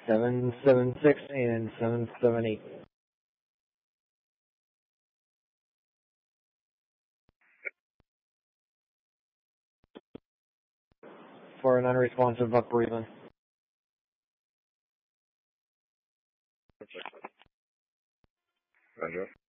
776 and 778. For an unresponsive Buck Breland. Roger.